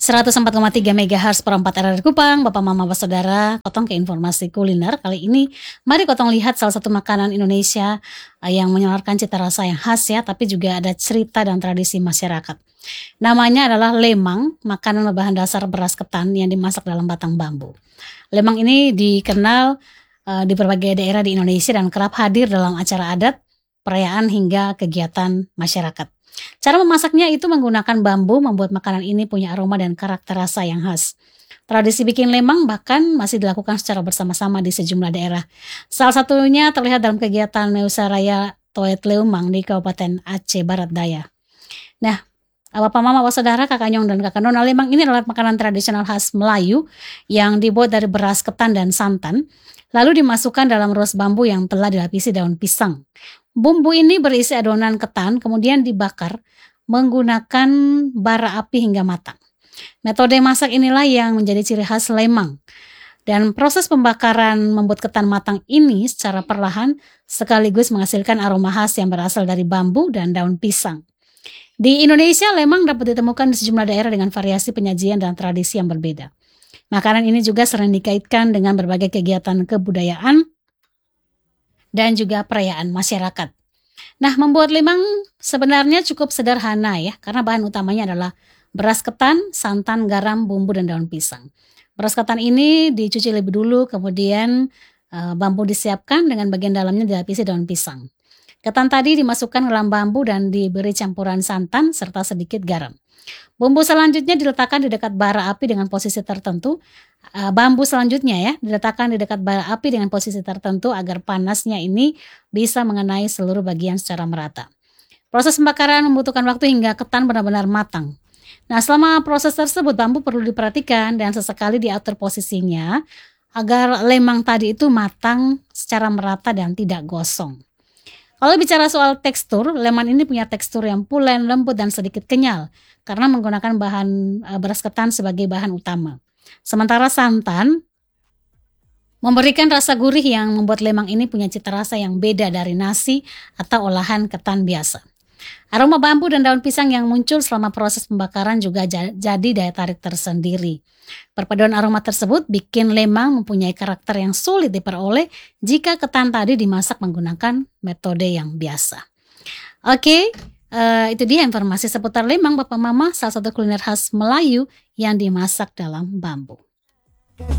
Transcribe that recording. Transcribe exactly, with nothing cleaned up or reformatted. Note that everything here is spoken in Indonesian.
seratus empat koma tiga megahertz per empat R R Kupang, Bapak Mama Bapak Saudara, Kotong ke informasi kuliner. Kali ini mari Kotong lihat salah satu makanan Indonesia eh, yang menyuarakan cita rasa yang khas ya, tapi juga ada cerita dan tradisi masyarakat. Namanya adalah lemang, makanan berbahan dasar beras ketan yang dimasak dalam batang bambu. Lemang ini dikenal eh, di berbagai daerah di Indonesia dan kerap hadir dalam acara adat, perayaan hingga kegiatan masyarakat. Cara memasaknya itu menggunakan bambu, membuat makanan ini punya aroma dan karakter rasa yang khas. Tradisi bikin lemang bahkan masih dilakukan secara bersama-sama di sejumlah daerah. Salah satunya terlihat dalam kegiatan Meusaraya Toet Leumang di Kabupaten Aceh Barat Daya. Nah, Bapak Mama, Bapak Saudara, Kakak Nyong dan Kakak Nona, lemang ini adalah makanan tradisional khas Melayu yang dibuat dari beras ketan dan santan, lalu dimasukkan dalam ros bambu yang telah dilapisi daun pisang. Bumbu ini berisi adonan ketan, kemudian dibakar menggunakan bara api hingga matang. Metode masak inilah yang menjadi ciri khas lemang. Dan proses pembakaran membuat ketan matang ini secara perlahan sekaligus menghasilkan aroma khas yang berasal dari bambu dan daun pisang. Di Indonesia, lemang dapat ditemukan di sejumlah daerah dengan variasi penyajian dan tradisi yang berbeda. Makanan ini juga sering dikaitkan dengan berbagai kegiatan kebudayaan dan juga perayaan masyarakat. Nah, membuat lemang sebenarnya cukup sederhana ya, karena bahan utamanya adalah beras ketan, santan, garam, bumbu, dan daun pisang. Beras ketan ini dicuci lebih dulu, kemudian uh, bambu disiapkan dengan bagian dalamnya dilapisi daun pisang. Ketan tadi dimasukkan ke dalam bambu dan diberi campuran santan serta sedikit garam. Bumbu selanjutnya diletakkan di dekat bara api dengan posisi tertentu. Bambu selanjutnya ya diletakkan di dekat bara api dengan posisi tertentu agar panasnya ini bisa mengenai seluruh bagian secara merata. Proses pembakaran membutuhkan waktu hingga ketan benar-benar matang. Nah, selama proses tersebut bambu perlu diperhatikan dan sesekali diatur posisinya agar lemang tadi itu matang secara merata dan tidak gosong. Kalau bicara soal tekstur, lemang ini punya tekstur yang pulen, lembut, dan sedikit kenyal karena menggunakan bahan uh, beras ketan sebagai bahan utama. Sementara santan memberikan rasa gurih yang membuat lemang ini punya cita rasa yang beda dari nasi atau olahan ketan biasa. Aroma bambu dan daun pisang yang muncul selama proses pembakaran juga jadi daya tarik tersendiri. Perpaduan aroma tersebut bikin lemang mempunyai karakter yang sulit diperoleh jika ketan tadi dimasak menggunakan metode yang biasa. Oke, uh, itu dia informasi seputar lemang Bapak Mama, salah satu kuliner khas Melayu yang dimasak dalam bambu.